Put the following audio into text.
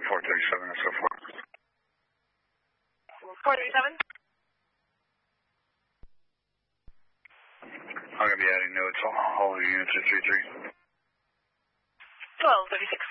437 and so forth. 437? I'm going to be adding notes. All the units at 33. 1236.